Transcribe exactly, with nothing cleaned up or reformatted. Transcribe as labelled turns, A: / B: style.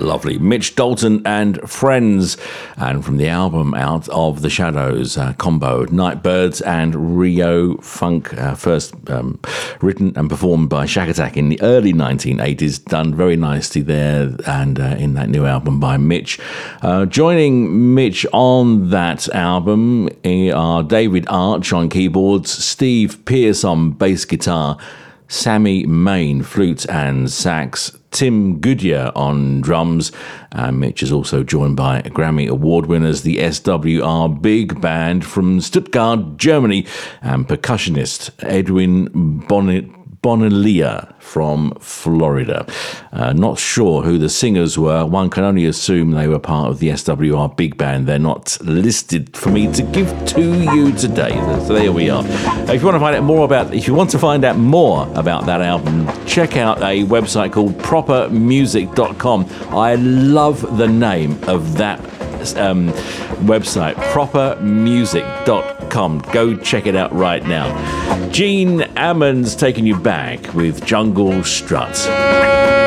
A: lovely Mitch Dalton and Friends. And from the album Out of the Shadows, uh, combo Nightbirds and Rio Funk, uh, first um, written and performed by Shack Attack in the early nineteen eighties, done very nicely there and uh, in that new album by Mitch. Uh, joining Mitch on that album are David Arch on keyboards, Steve Pearce on bass guitar, Sammy Main, flute and sax, Tim Goodyear on drums. And Mitch is also joined by Grammy Award winners, the S W R Big Band from Stuttgart, Germany, and percussionist Edwin Bonnet. Bonilla from Florida. Uh, not sure who the singers were. One can only assume they were part of the S W R Big Band. They're not listed for me to give to you today. So there we are. If you want to find out more about, if you want to find out more about that album, check out a website called proper music dot com. I love the name of that um, website, proper music dot com. Go check it out right now. Gene Ammons taking you back with Jungle Strut.